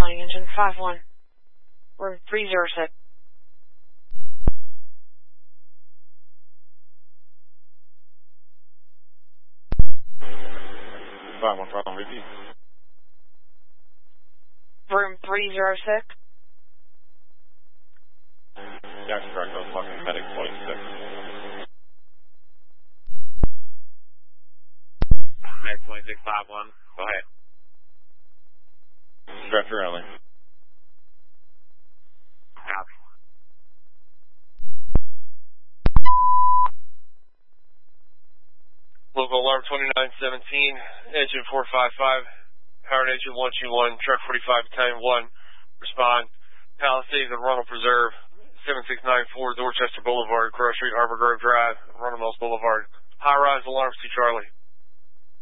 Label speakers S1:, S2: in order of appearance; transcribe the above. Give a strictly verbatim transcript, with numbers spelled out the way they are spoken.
S1: County, engine five one. Room three zero six.
S2: five one five one, repeat.
S1: Room three zero six.
S2: Jackson Drive, go fucking medic forty-six.
S3: Medic twenty-six five one, go ahead.
S2: Stretcher only.
S3: Copy.
S4: Local alarm twenty-nine seventeen, engine four five five, powered engine one two one, truck forty-five, battalion one, respond, Palisades and Ronald Preserve, seven six nine four, Dorchester Boulevard, Grove Street, Arbor Grove Drive, Ronald Mills Boulevard, high rise alarms to Charlie.